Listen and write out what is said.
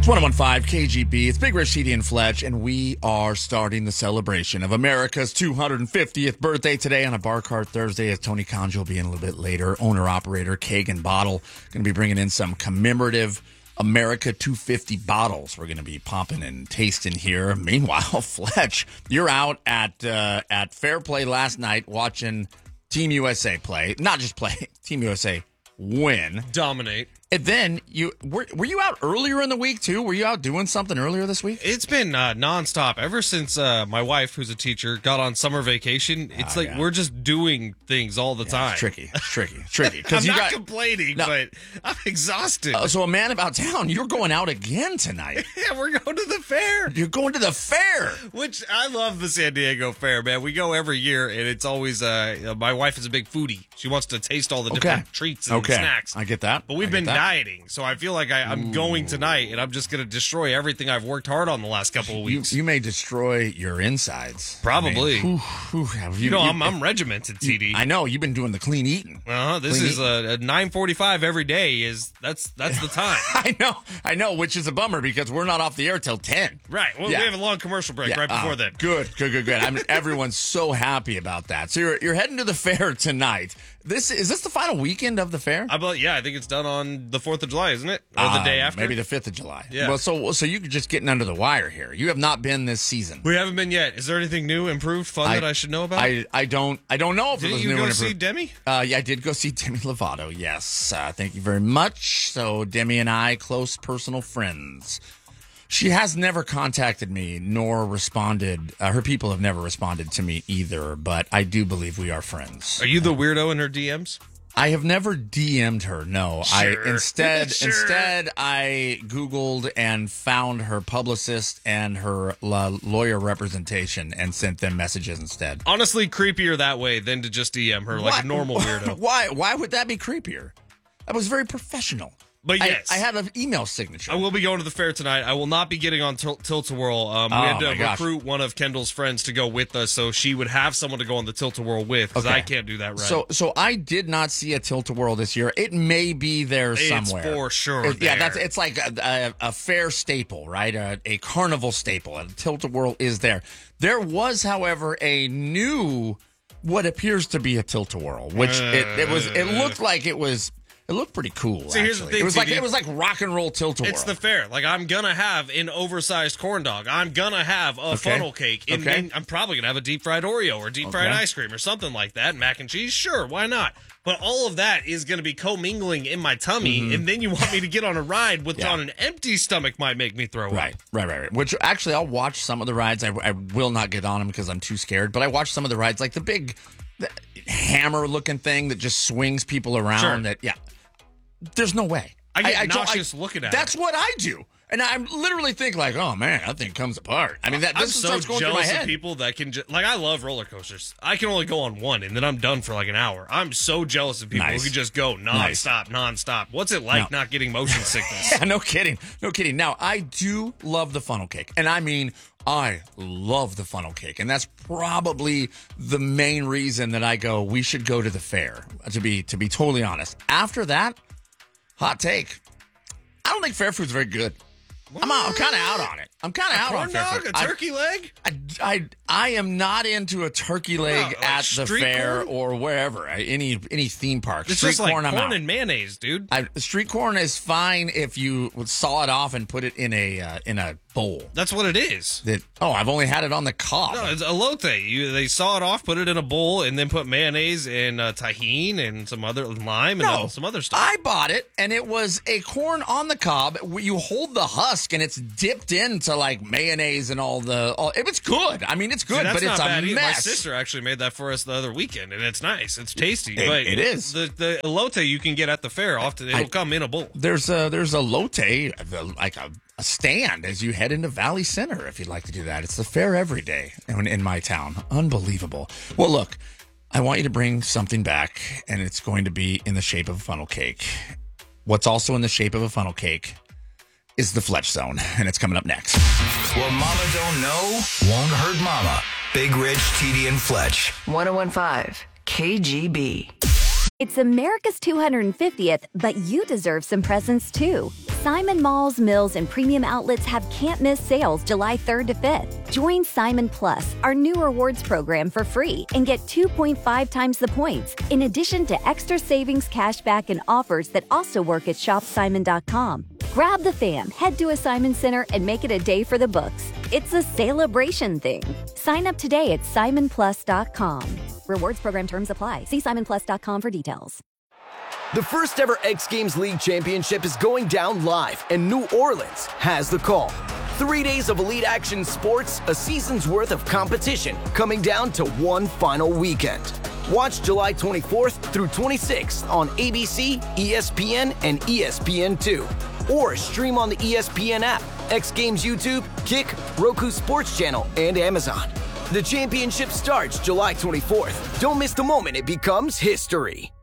1015 KGB. It's Big Rich, TD, and Fletch, and we are starting the celebration of America's 250th birthday today on a Bar Cart Thursday, as Tony Conjo will be in a little bit later. Owner-operator Keg and Bottle going to be bringing in some commemorative America 250 bottles we're going to be popping and tasting here. Meanwhile, Fletch, you're out at Fair Play last night watching Team USA play. Not just play, Team USA win. Dominate. And then were you out earlier in the week too? Were you out doing something earlier this week? It's been nonstop ever since my wife, who's a teacher, got on summer vacation. It's we're just doing things all the time. It's tricky. I'm not complaining, but I'm exhausted. So a man about town, you're going out again tonight. Yeah, we're going to the fair. You're going to the fair, which I love the San Diego Fair, man. We go every year, and it's always my wife is a big foodie. She wants to taste all the different treats and snacks. I get that, but we've been dieting, so I feel like I'm going tonight, and I'm just going to destroy everything I've worked hard on the last couple of weeks. You may destroy your insides. Probably. I mean, I'm regimented, TD. I know you've been doing the clean eating. This is 9:45 every day. That's the time. I know, which is a bummer because we're not off the air till 10. Right. Well, we have a long commercial break right before that. Good. I mean, everyone's so happy about that. So you're heading to the fair tonight. Is this the final weekend of the fair? I think it's done on the 4th of July, isn't it? Or the day after? Maybe the 5th of July. Yeah. Well, so you're just getting under the wire here. You have not been this season. We haven't been yet. Is there anything new, improved, fun that I should know about? I don't know if it was new and improved. Did you go see Demi? Yeah, I did go see Demi Lovato, yes. Thank you very much. So Demi and I, close personal friends. She has never contacted me nor responded. Her people have never responded to me either, but I do believe we are friends. Are you the weirdo in her DMs? I have never DM'd her, no. Sure. Instead I Googled and found her publicist and her lawyer representation and sent them messages instead. Honestly, creepier that way than to just DM her like a normal weirdo. Why would that be creepier? That was very professional. But yes. I had an email signature. I will be going to the fair tonight. I will not be getting on Tilt-A-Whirl. We had to recruit one of Kendall's friends to go with us so she would have someone to go on the Tilt-A-Whirl with because I can't do that right. So I did not see a Tilt-A-Whirl this year. It may be there somewhere. It's for sure there. It's like a fair staple, right? A carnival staple. A Tilt-A-Whirl is there. There was, however, a new what appears to be a Tilt-A-Whirl, which it looked like it was. It looked pretty cool. See, here's the thing, it was like rock and roll Tilt-A-Whirl. It's the fair. Like I'm gonna have an oversized corn dog. I'm gonna have a funnel cake. And then I'm probably gonna have a deep fried Oreo or deep fried ice cream or something like that. Mac and cheese, sure, why not? But all of that is gonna be commingling in my tummy, and then you want me to get on a ride with on an empty stomach might make me throw up. Right. Which actually, I'll watch some of the rides. I will not get on them because I'm too scared. But I watch some of the rides, like the big hammer-looking thing that just swings people around. Sure. There's no way. I get nauseous looking at it. That's what I do. And I literally think like, oh, man, that thing comes apart. I mean, I'm so starts going through my jealous head. of people that can I love roller coasters. I can only go on one, and then I'm done for like an hour. I'm so jealous of people who can just go nonstop. What's it like not getting motion sickness? Yeah, no kidding. Now, I do love the funnel cake. And I mean, I love the funnel cake. And that's probably the main reason that I go, we should go to the fair, to be totally honest. After that, hot take. I don't think fair food's very good. I'm kind of out on it. I'm kind of out on fair food. A turkey leg? I am not into a turkey leg at the fair or wherever. Any theme park. It's street just like corn, corn and mayonnaise, dude. Street corn is fine if you would saw it off and put it in a bowl. That's what it is. I've only had it on the cob. No, it's elote. They saw it off, put it in a bowl, and then put mayonnaise and tahini and some other lime and some other stuff. I bought it, and it was a corn on the cob. You hold the husk, and it's dipped into like mayonnaise and it was good. I mean, it's good, but it's a mess. My sister actually made that for us the other weekend, and it's nice. It's tasty. But it is. The elote you can get at the fair often. It'll come in a bowl. There's a elote, like a stand as you head into Valley Center if you'd like to do that. It's the fair every day in my town. Unbelievable. Well, look, I want you to bring something back, and it's going to be in the shape of a funnel cake. What's also in the shape of a funnel cake is the Fletch Zone, and it's coming up next. What Mama don't know won't hurt Mama. Big Rich, TD, and Fletch. 1015 KGB. It's America's 250th, but you deserve some presents too. Simon Malls, Mills, and Premium Outlets have can't-miss sales July 3rd to 5th. Join Simon Plus, our new rewards program, for free and get 2.5 times the points, in addition to extra savings, cashback, and offers that also work at shopsimon.com. Grab the fam, head to a Simon Center, and make it a day for the books. It's a celebration thing. Sign up today at simonplus.com. Rewards program terms apply. See simonplus.com for details. The first ever X Games League Championship is going down live, and New Orleans has the call. 3 days of elite action sports, a season's worth of competition, coming down to one final weekend. Watch July 24th through 26th on ABC, ESPN, and ESPN2. Or stream on the ESPN app, X Games YouTube, Kick, Roku Sports Channel, and Amazon. The championship starts July 24th. Don't miss the moment it becomes history.